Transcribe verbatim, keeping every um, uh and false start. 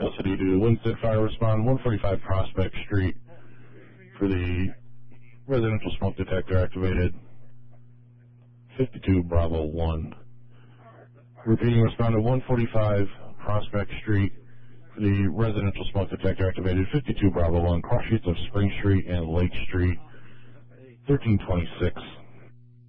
City to Winston Fire, respond one forty-five Prospect Street for the residential smoke detector activated. fifty-two Bravo one. Repeating, respond to one forty-five Prospect Street for the residential smoke detector activated. fifty-two Bravo one, cross streets of Spring Street and Lake Street. thirteen twenty-six